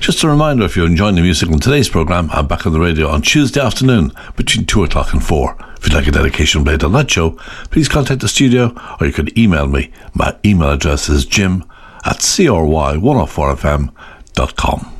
Just a reminder, if you're enjoying the music on today's programme, I'm back on the radio on Tuesday afternoon between 2 o'clock and 4. If you'd like a dedication played on that show, please contact the studio or you can email me. My email address is jim@cry104fm.com.